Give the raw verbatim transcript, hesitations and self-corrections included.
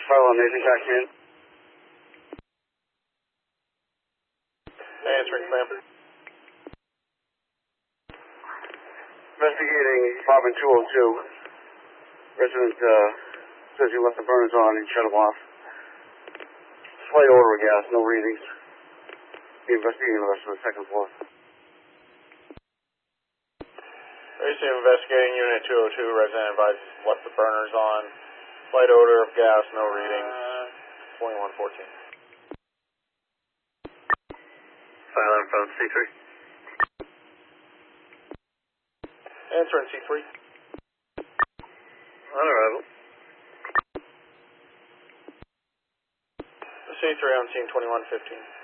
Hello, Nathan Cockman. Answering, ma'am. Investigating Bobbin two oh two. Resident uh, says he left the burners on and shut them off. Slight odor of gas, no readings. Be investigating the rest of the second floor. Recently investigating Unit two oh two. Resident advises left the burners on. Slight odor of gas, no readings. twenty-one fourteen. Silent from C three. Answering C three. On arrival. C three on scene twenty-one fifteen.